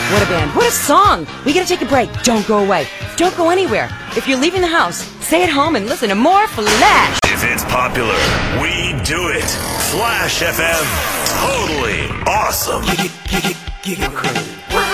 What a band. What a song. We gotta take a break. Don't go away. Don't go anywhere. If you're leaving the house, stay at home and listen to more Flash. If it's popular, we do it. Flash FM. Totally awesome. Gig Crew.